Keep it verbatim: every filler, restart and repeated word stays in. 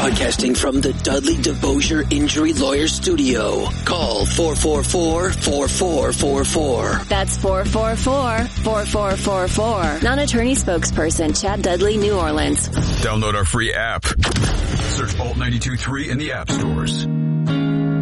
Broadcasting from the Dudley DeBosier Injury Lawyer Studio. Call four four four, four four four four. That's four four four, four four four four. Non-attorney spokesperson Chad Dudley, New Orleans. Download our free app. Search Bolt ninety-two point three in the app stores.